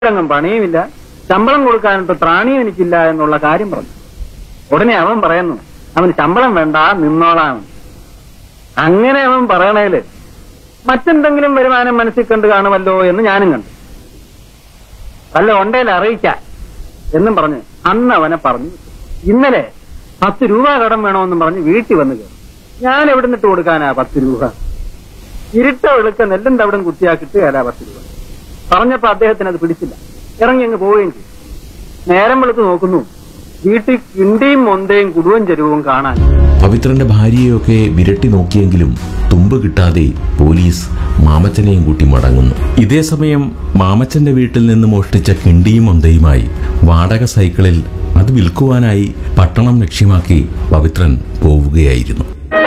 ും പണിയുമില്ല, ശമ്പളം കൊടുക്കാനിട്ട് ത്രാണിയും എനിക്കില്ല എന്നുള്ള കാര്യം പറഞ്ഞു. ഉടനെ അവൻ പറയുന്നു അവന് ശമ്പളം വേണ്ട, നിന്നോളാം. അങ്ങനെ അവൻ പറയണേല് മറ്റെന്തെങ്കിലും വരുമാനം മനസ്സിൽ കണ്ടു കാണുമല്ലോ എന്ന് ഞാനും കണ്ടു. വല്ല ഉണ്ടേൽ അറിയിക്കാം എന്നും പറഞ്ഞ് അന്ന് അവനെ പറഞ്ഞു. ഇന്നലെ 10 രൂപ കടം വേണമെന്നും പറഞ്ഞ് വീട്ടിൽ വന്ന് കയറി. ഞാൻ എവിടെ നിന്നിട്ട് കൊടുക്കാനാ 10 രൂപ? ഇരുട്ട വെളുക്ക നെല്ലും തവിടും കുത്തിയാക്കിട്ട് അല്ല 10 രൂപ. പറഞ്ഞപ്പോ അദ്ദേഹത്തിന് അത് പിടിച്ചില്ല, ഇറങ്ങി അങ്ങ് പോവുകയും ചെയ്തു. നേരം വെളുത്ത് നോക്കുന്നു, വീട്ടിൽ കിണ്ടിയും മൊന്തയും കുടുവൻ ചെരുവും കാണാൻ. പവിത്രന്റെ ഭാര്യയൊക്കെ വിരട്ടി നോക്കിയെങ്കിലും തുമ്പ് കിട്ടാതെ പോലീസ് മാമച്ചനെയും കൂട്ടി മടങ്ങുന്നു. ഇതേസമയം മാമച്ചന്റെ വീട്ടിൽ നിന്ന് മോഷ്ടിച്ച കിണ്ടിയും മൊന്തയുമായി വാടക സൈക്കിളിൽ അത് വിൽക്കുവാനായി പട്ടണം ലക്ഷ്യമാക്കി പവിത്രൻ പോവുകയായിരുന്നു.